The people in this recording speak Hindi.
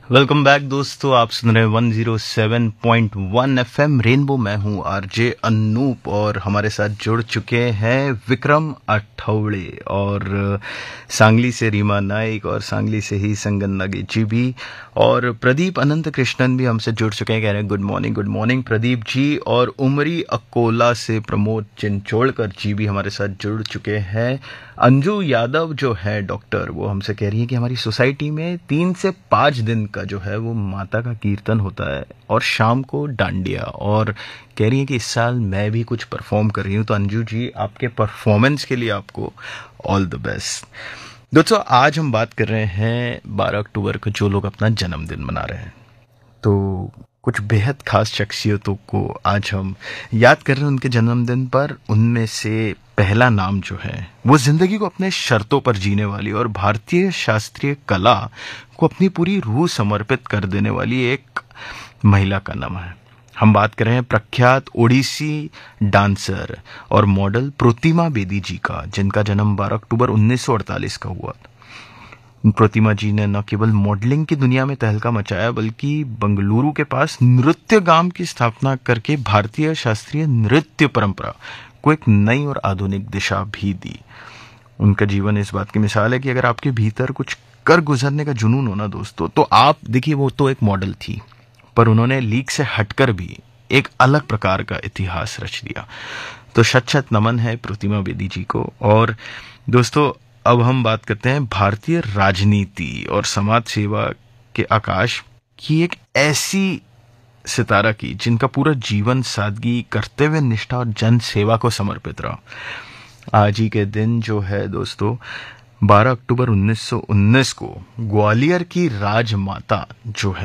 वेलकम बैक दोस्तों, आप सुन रहे हैं 107.1 एफएम रेनबो। मैं हूं आरजे अनूप और हमारे साथ जुड़ चुके हैं विक्रम आठवड़े और सांगली से रीमा नाइक और सांगली से ही संगन नागी जी भी और प्रदीप अनंत कृष्णन भी हमसे जुड़ चुके हैं। कह रहे हैं गुड मॉर्निंग प्रदीप जी। और उमरी अकोला से प्रमोद चिंचोड़कर जी भी हमारे साथ जुड़ चुके हैं। अंजू यादव जो है डॉक्टर, वो हमसे कह रही है कि हमारी सोसाइटी में 3 से 5 दिन का जो है वो माता का कीर्तन होता है और शाम को डांडिया, और कह रही है कि इस साल मैं भी कुछ परफॉर्म कर रही हूँ। तो अंजू जी, आपके परफॉर्मेंस के लिए आपको ऑल द बेस्ट। दोस्तों, आज हम बात कर रहे हैं 12 अक्टूबर को जो लोग अपना जन्मदिन मना रहे हैं। तो कुछ बेहद खास शख्सियतों को आज हम याद कर रहे हैं उनके जन्मदिन पर। उनमें से पहला नाम जो है वो जिंदगी को अपने शर्तों पर जीने वाली और भारतीय शास्त्रीय कला को अपनी पूरी रूह समर्पित कर देने वाली एक महिला का नाम है। हम बात कर रहे हैं प्रख्यात ओडिसी डांसर और मॉडल प्रतिमा बेदी जी का, जिनका जन्म 12 अक्टूबर 1948 का हुआ था। प्रतिमा जी ने न केवल मॉडलिंग की दुनिया में तहलका मचाया, बल्कि बंगलुरु के पास नृत्य गाम की स्थापना करके भारतीय शास्त्रीय नृत्य परंपरा को एक नई और आधुनिक दिशा भी दी। उनका जीवन इस बात की मिसाल है कि अगर आपके भीतर कुछ कर गुजरने का जुनून हो ना दोस्तों, तो आप देखिए, वो तो एक मॉडल थी, पर उन्होंने लीक से हटकर भी एक अलग प्रकार का इतिहास रच दिया। तो शत शत नमन है प्रतिमा बेदी जी को। और दोस्तों, अब हम बात करते हैं भारतीय राजनीति और समाज सेवा के आकाश की एक ऐसी सितारा की जिनका पूरा जीवन सादगी, कर्तव्य निष्ठा और जन सेवा को समर्पित रहा। आज ही के दिन जो है दोस्तों, 12 अक्टूबर 1919 को ग्वालियर की राजमाता जो है